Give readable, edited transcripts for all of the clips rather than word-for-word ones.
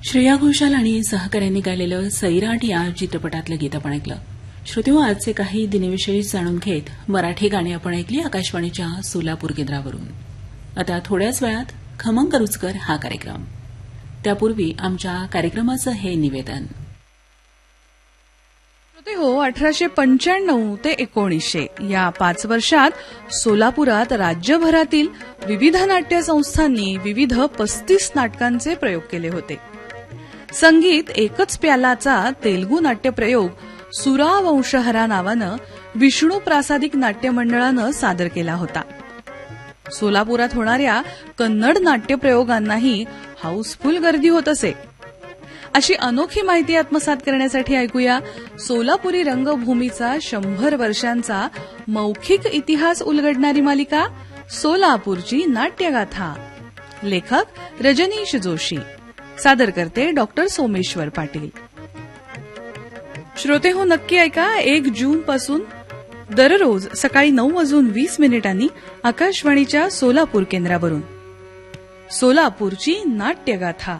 श्रेया घोषाल आणि सहकाऱ्यांनी गायलेलं सैराट या चित्रपटातलं गीत आपण ऐकलं. श्रोतेहो, आजचे काही दिनविशेष जाणून घेत मराठी गाणी आपण ऐकली आकाशवाणीच्या सोलापूर केंद्रावरून. आता थोड्याच वेळात खमंग रुचकर हा कार्यक्रम. त्यापूर्वी आमच्या कार्यक्रमाचं हे निवेदन. हो, 1895 ते 1900 या 5 वर्षात सोलापुरात राज्यभरातील विविध नाट्य संस्थांनी विविध 35 नाटकांचे प्रयोग केले होते. संगीत एकच प्यालाचा तेलुगू नाट्यप्रयोग सुरावंशहरा नावानं विष्णू प्रासादिक नाट्य मंडळानं सादर केला होता. सोलापुरात होणाऱ्या कन्नड नाट्यप्रयोगांनाही हाऊसफुल गर्दी होत असे. अशी अनोखी माहिती आत्मसात करण्यासाठी ऐकूया सोलापुरी रंगभूमीचा 100 वर्षांचा मौखिक इतिहास उलगडणारी मालिका सोलापूरची नाट्यगाथा. लेखक रजनीश जोशी, सादर करते डॉक्टर सोमेश्वर पाटील. श्रोते हो, नक्की ऐका. 1 जून पासून दररोज सकाळी 9:20 आकाशवाणीच्या सोलापूर केंद्रावरून सोलापूरची नाट्यगाथा.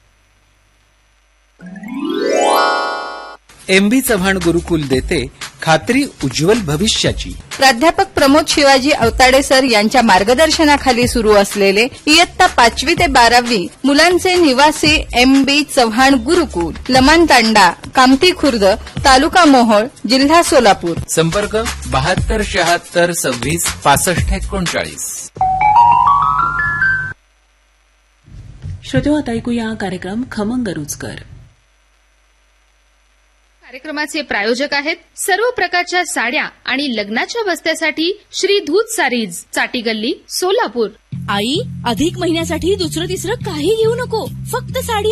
MB चव्हाण गुरुकुल देते खात्री उज्ज्वल भविष्याची. प्राध्यापक प्रमोद शिवाजी अवताडे सर यांच्या मार्गदर्शनाखाली सुरू असलेले इयत्ता 5वी ते 12वी मुलांचे निवासी MB चव्हाण गुरुकुल, लमानतांडा, कामठी खुर्द, तालुका मोहोळ, जिल्हा सोलापूर. संपर्क 72 76 26 65 39. श्रोतेहो, आता ऐकूया कार्यक्रम खमंग रुचकर. कार्यक्रमाचे प्रायोजक आहेत सर्व प्रकारच्या साड्या आणि लग्नाच्या बस्त्यासाठी श्री धूत सारीज, चाटी गल्ली, सोलापूर. आई, अधिक महिन्यासाठी दुसरं तिसरं काही घेऊ नको, फक्त साडी